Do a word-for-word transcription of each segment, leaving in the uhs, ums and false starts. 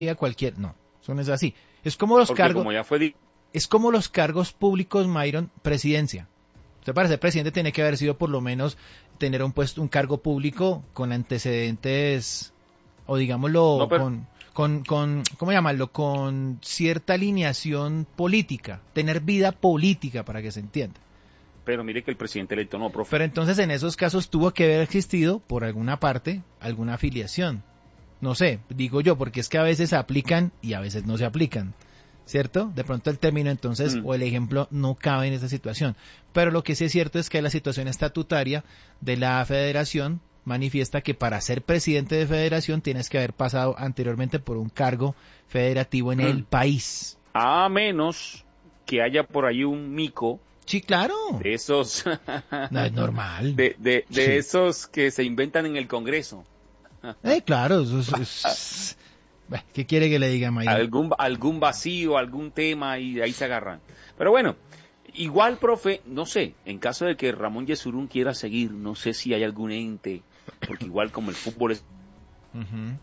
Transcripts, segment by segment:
cualquier, no, eso no es así. Es como los Porque cargos, como ya fue di- es como los cargos públicos, Myron, presidencia. Usted para ser presidente tiene que haber sido por lo menos tener un puesto, un cargo público con antecedentes, o digámoslo, no, pero, con, con, con, ¿cómo llamarlo? Con cierta alineación política, tener vida política para que se entienda. pero mire que el presidente electo no, profe. Pero entonces en esos casos tuvo que haber existido, por alguna parte, alguna afiliación. No sé, digo yo, porque es que a veces se aplican y a veces no se aplican, ¿cierto? De pronto el término entonces Mm. o el ejemplo no cabe en esta situación. Pero lo que sí es cierto es que la situación estatutaria de la federación manifiesta que para ser presidente de federación tienes que haber pasado anteriormente por un cargo federativo en Mm. el país. A menos que haya por ahí un mico Sí, claro. de esos, No es normal. de, de, de Sí. esos que se inventan en el Congreso. Eh, claro, eso es, es- Bah, ¿qué quiere que le diga, Mayra? algún, algún vacío, algún tema y de ahí se agarran. Pero bueno, igual, profe, no sé, en caso de que Ramón Yesurún quiera seguir, no sé si hay algún ente, porque igual como el fútbol es, Ujú.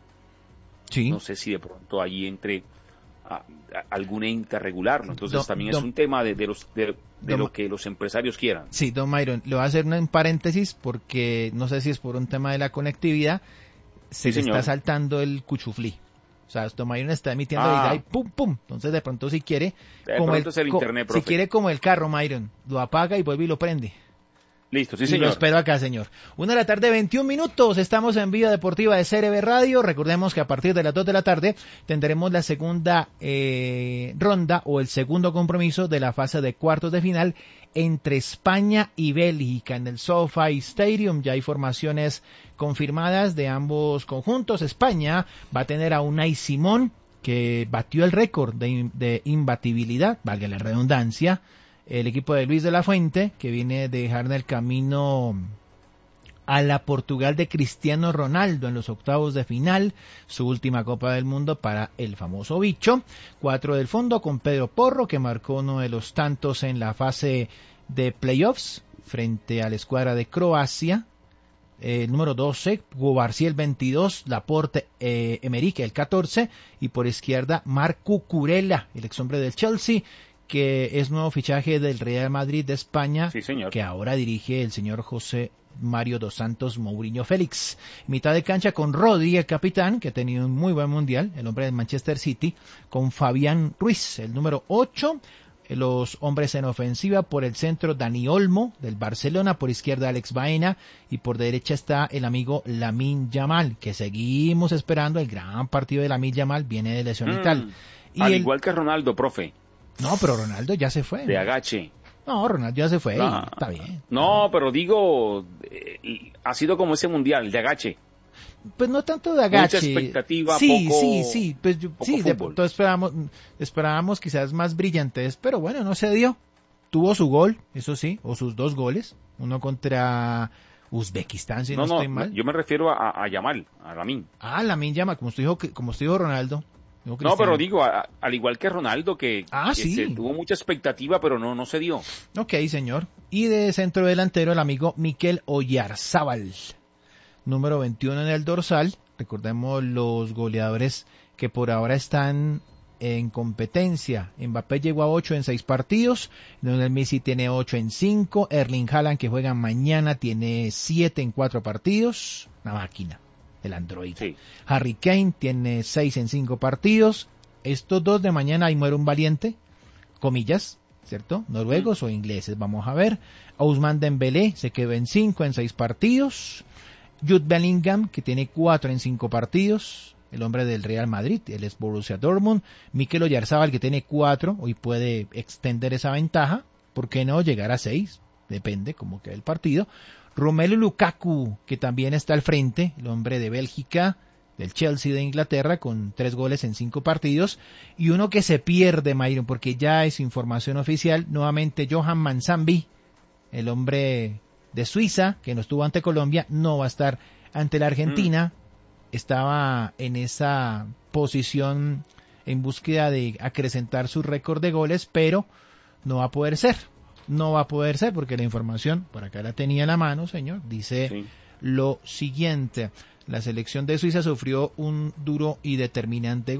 Sí. no sé si de pronto ahí entre a, a- algún ente a regularlo. Entonces Don- también don- es un tema de, de, los, de, de don- lo que los empresarios quieran. Sí, don Myron, le voy a hacer un paréntesis porque no sé si es por un tema de la conectividad, se Sí, le señor. está saltando el cuchuflí. O sea, don Myron está emitiendo Ah. ahorita y pum, pum. Entonces, de pronto, si quiere, De como pronto es el co- internet, si profe. quiere como el carro, Myron, lo apaga y vuelve y lo prende. Listo, sí, Y lo señor. espero acá, señor. Una de la tarde, veintiún minutos. Estamos en Vida Deportiva de C R B Radio. Recordemos que a partir de las dos de la tarde tendremos la segunda eh, ronda o el segundo compromiso de la fase de cuartos de final entre España y Bélgica en el SoFi Stadium. Ya hay formaciones confirmadas de ambos conjuntos. España va a tener a Unai Simón, que batió el récord de, de imbatibilidad, valga la redundancia. El equipo de Luis de la Fuente, que viene de dejar en el camino a la Portugal de Cristiano Ronaldo en los octavos de final, su última Copa del Mundo para el famoso bicho. Cuatro del fondo con Pedro Porro, que marcó uno de los tantos en la fase de playoffs frente a la escuadra de Croacia. El eh, número doce, Gubarcí el veintidós, Laporte eh, Emerick el catorce, y por izquierda Marc Cucurella, el ex hombre del Chelsea, que es nuevo fichaje del Real Madrid de España, Sí, señor. que ahora dirige el señor José Mario dos Santos Mourinho Félix. Mitad de cancha con Rodri, el capitán, que ha tenido un muy buen mundial, el hombre del Manchester City, con Fabián Ruiz, el número ocho. Los hombres en ofensiva, por el centro Dani Olmo del Barcelona, por izquierda Alex Baena y por derecha está el amigo Lamine Yamal, que seguimos esperando el gran partido de Lamine Yamal, viene de lesión y Mm, tal. Y Al el- igual que Ronaldo, profe, No, pero Ronaldo ya se fue. de agache. No, Ronaldo ya se fue, y Ah, está bien. No, pero digo, eh, ha sido como ese mundial, de agache. Pues no tanto de agache. Mucha expectativa, sí, poco- sí, sí, pues yo- poco sí, de fútbol. pronto esperábamos, esperábamos quizás más brillantez, pero bueno, no se dio. Tuvo su gol, eso sí, o sus dos goles, uno contra Uzbekistán, si no, no, no, estoy mal. yo me refiero a, a Yamal, a Lamine. Ah, Lamine Yamal, como usted dijo, que- como usted dijo Ronaldo. Dijo No, Cristiano. pero digo, a- a- al igual que Ronaldo, que, Ah, que sí. se tuvo mucha expectativa, pero no, no se dio. Ok, señor. Y de centro delantero el amigo Mikel Oyarzábal, número veintiuno en el dorsal. Recordemos los goleadores que por ahora están en competencia. Mbappé llegó a ocho en seis partidos, Lionel Messi tiene ocho en cinco, Erling Haaland, que juega mañana, tiene siete en cuatro partidos, una máquina, el androide. Sí. Harry Kane tiene seis en cinco partidos. Estos dos de mañana, ahí muere un valiente, comillas, ¿cierto? Noruegos mm. o ingleses, vamos a ver. Ousmane Dembélé se quedó en cinco en seis partidos. Jude Bellingham, que tiene cuatro en cinco partidos, el hombre del Real Madrid, el ex Borussia Dortmund. Mikel Oyarzábal, que tiene cuatro, hoy puede extender esa ventaja, ¿por qué no llegar a seis? Depende cómo quede el partido. Romelu Lukaku, que también está al frente, el hombre de Bélgica, del Chelsea de Inglaterra, con tres goles en cinco partidos, y uno que se pierde, Mayron, porque ya es información oficial, nuevamente Johan Manzambi, el hombre de Suiza, que no estuvo ante Colombia, no va a estar ante la Argentina, mm. estaba en esa posición en búsqueda de acrecentar su récord de goles, pero no va a poder ser, no va a poder ser, porque la información, por acá la tenía en la mano, señor, dice sí. lo siguiente. La selección de Suiza sufrió un duro y determinante